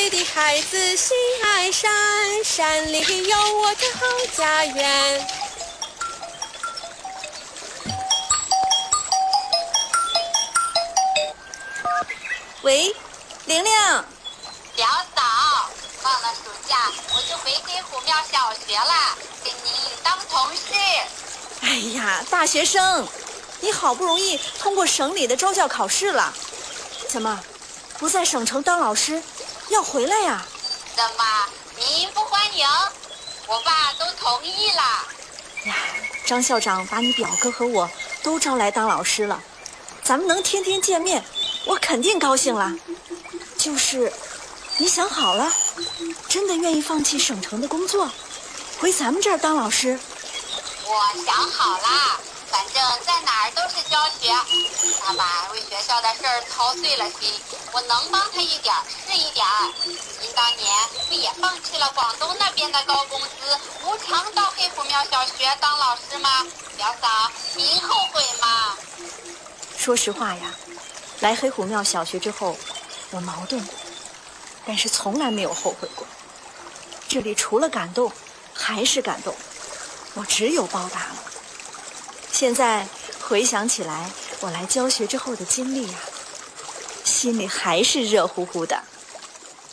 的孩子心爱山，山里有我的好家园。 喂，玲玲。 表嫂，放了暑假我就回黑虎庙小学了，跟您当同事。 哎呀，大学生，你好不容易通过省里的招教考试了，怎么不在省城当老师，要回来呀？ 怎么您不欢迎？我爸都同意了。 呀，张校长把你表哥和我都招来当老师了，咱们能天天见面，我肯定高兴了。就是你想好了，真的愿意放弃省城的工作，回咱们这儿当老师？ 我想好了，反正在哪儿都是教学。爸爸为学校的事儿操碎了心，我能帮他一点是一点。您当年不也放弃了广东那边的高工资，无偿到黑虎庙小学当老师吗？表嫂，您后悔吗？ 说实话呀，来黑虎庙小学之后，我矛盾过，但是从来没有后悔过。这里除了感动，还是感动，我只有报答了。现在回想起来，我来教学之后的经历呀，心里还是热乎乎的。